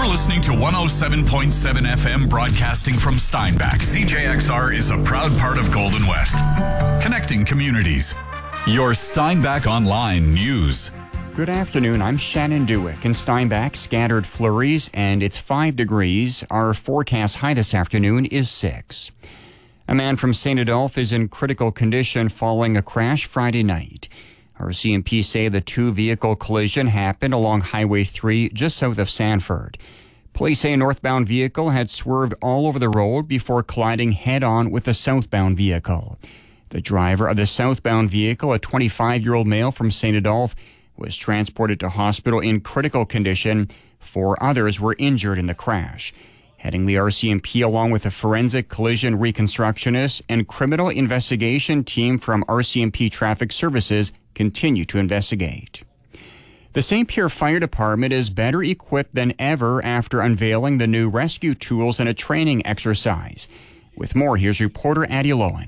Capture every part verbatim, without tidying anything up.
You're listening to one oh seven point seven F M, broadcasting from Steinbach. C J X R is a proud part of Golden West, connecting communities. Your Steinbach Online News. Good afternoon. I'm Shannon Dewick. In Steinbach, scattered flurries, and it's five degrees. Our forecast high this afternoon is six. A man from Saint Adolphe is in critical condition following a crash Friday night. R C M P say the two-vehicle collision happened along Highway three just south of Sanford. Police say a northbound vehicle had swerved all over the road before colliding head-on with a southbound vehicle. The driver of the southbound vehicle, a twenty-five-year-old male from Saint Adolphe, was transported to hospital in critical condition. Four others were injured in the crash. Heading the R C M P, along with a forensic collision reconstructionist and criminal investigation team from R C M P Traffic Services, continue to investigate. The Saint Pierre Fire Department is better equipped than ever after unveiling the new rescue tools in a training exercise. With more, here's reporter Addie Lowen.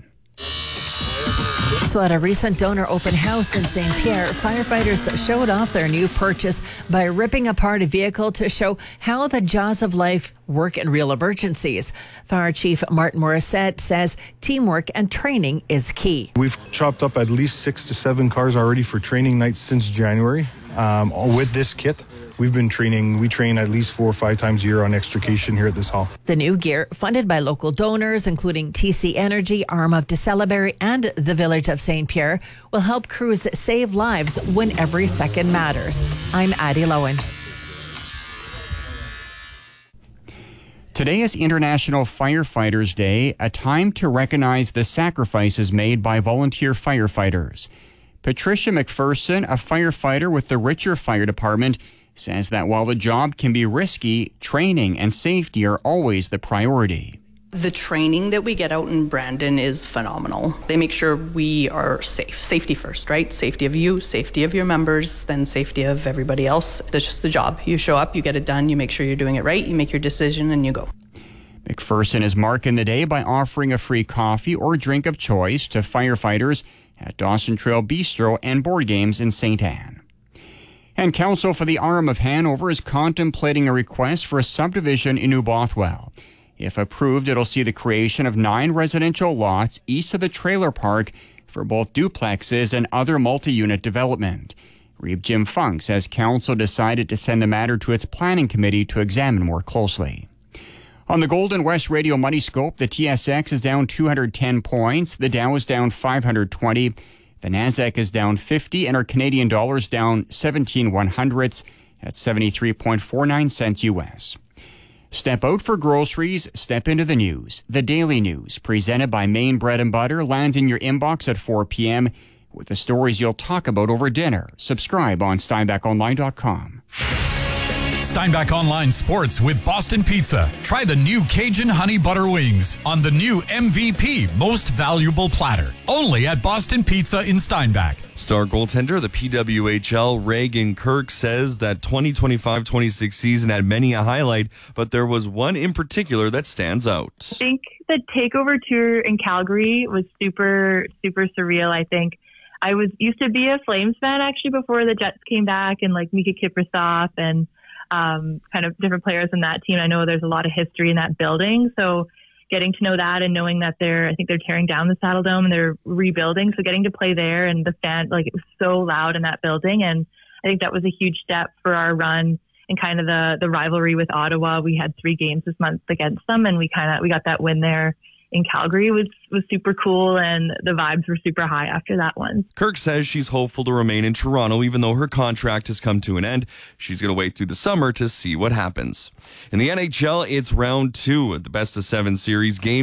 So at a recent donor open house in Saint Pierre, firefighters showed off their new purchase by ripping apart a vehicle to show how the jaws of life work in real emergencies. Fire Chief Martin Morissette says teamwork and training is key. We've chopped up at least six to seven cars already for training nights since January. Um, with this kit, we've been training, we train at least four or five times a year on extrication here at this hall. The new gear, funded by local donors, including T C Energy, arm of DeCeleberry, and the village of Saint Pierre, will help crews save lives when every second matters. I'm Addie Lowen. Today is International Firefighters Day, a time to recognize the sacrifices made by volunteer firefighters. Patricia McPherson, a firefighter with the Richer Fire Department, says that while the job can be risky, training and safety are always the priority. The training that we get out in Brandon is phenomenal. They make sure we are safe. Safety first, right? Safety of you, safety of your members, then safety of everybody else. That's just the job. You show up, you get it done, you make sure you're doing it right, you make your decision, and you go. McPherson is marking the day by offering a free coffee or drink of choice to firefighters at Dawson Trail Bistro and Board Games in Saint Anne. And council for the Arm of Hanover is contemplating a request for a subdivision in New Bothwell. If approved, it'll see the creation of nine residential lots east of the trailer park for both duplexes and other multi-unit development. Reeve Jim Funk says council decided to send the matter to its planning committee to examine more closely. On the Golden West Radio Money Scope, the T S X is down two hundred ten points, the Dow is down five hundred twenty, the Nasdaq is down fifty, and our Canadian dollar is down seventeen one hundredths at seventy-three point four nine cents U S. Step out for groceries, step into the news. The Daily News, presented by Maine Bread and Butter, lands in your inbox at four p.m. with the stories you'll talk about over dinner. Subscribe on steinbach online dot com. Steinbach Online Sports with Boston Pizza. Try the new Cajun Honey Butter Wings on the new M V P Most Valuable Platter. Only at Boston Pizza in Steinbach. Star goaltender, the P W H L, Reagan Kirk, says that twenty twenty-five twenty-six season had many a highlight, but there was one in particular that stands out. I think the takeover tour in Calgary was super, super surreal, I think. I was used to be a Flames fan, actually, before the Jets came back, and like Mika Kiprasov and um, kind of different players in that team. I know there's a lot of history in that building, so getting to know that and knowing that they're, I think they're tearing down the Saddle Dome and they're rebuilding. So getting to play there and the fan, like it was so loud in that building. And I think that was a huge step for our run and kind of the, the rivalry with Ottawa. We had three games this month against them and we kind of, we got that win there in Calgary. Was was super cool, and the vibes were super high after that one. Kirk says she's hopeful to remain in Toronto even though her contract has come to an end. She's going to wait through the summer to see what happens. In the N H L, it's round two of the best of seven series game.